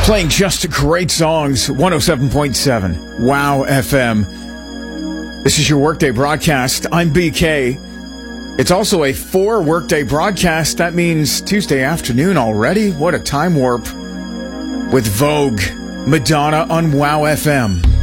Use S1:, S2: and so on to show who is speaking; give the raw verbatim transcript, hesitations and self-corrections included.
S1: Playing just great songs, one oh seven point seven, Wow F M. This is your Workday broadcast. I'm B K. It's also a four Workday broadcast. That means Tuesday afternoon already. What a time warp. With Vogue, Madonna on Wow F M.